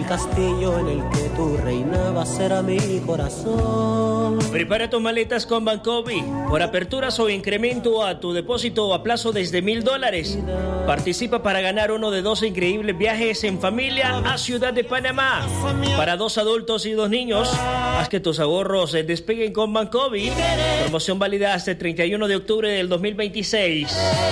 castillo en el que tú reinabas será mi corazón. Prepara tus maletas con Bancovi. Por aperturas o incremento a tu depósito a plazo desde $1,000. Participa para ganar uno de 12 increíbles viajes en familia a Ciudad de Panamá. Para 2 adultos y 2 niños, haz que tus ahorros se despeguen con Bancovi. Promoción válida hasta el 31 de octubre del 2026.